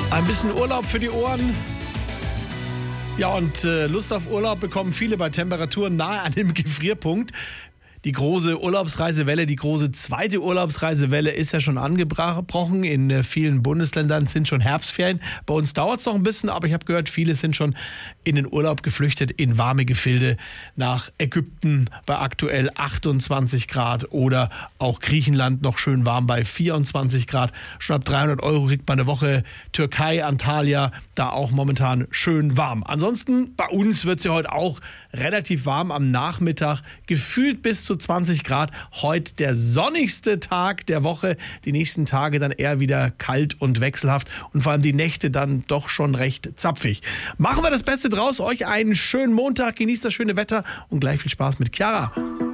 Ein bisschen Urlaub für die Ohren. Ja, und Lust auf Urlaub bekommen viele bei Temperaturen nahe an dem Gefrierpunkt. Die große Urlaubsreisewelle, die große zweite Urlaubsreisewelle ist ja schon angebrochen. In vielen Bundesländern sind schon Herbstferien. Bei uns dauert es noch ein bisschen, aber ich habe gehört, viele sind schon in den Urlaub geflüchtet, in warme Gefilde nach Ägypten bei aktuell 28 Grad oder auch Griechenland noch schön warm bei 24 Grad. Schon ab 300 € kriegt man eine Woche. Türkei, Antalya, da auch momentan schön warm. Ansonsten bei uns wird es ja heute auch relativ warm am Nachmittag, gefühlt bis zu 20 Grad. Heute der sonnigste Tag der Woche. Die nächsten Tage dann eher wieder kalt und wechselhaft und vor allem die Nächte dann doch schon recht zapfig. Machen wir das Beste draus. Euch einen schönen Montag, genießt das schöne Wetter und gleich viel Spaß mit Chiara.